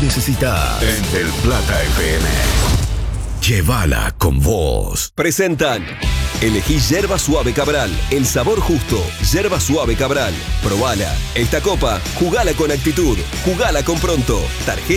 necesitas en Del Plata FM. Llévala con vos. Presentan. Elegí Yerba Suave Cabral, el sabor justo. Yerba Suave Cabral. Probala. Esta copa, jugala con actitud. Jugala con Pronto. Tarjeta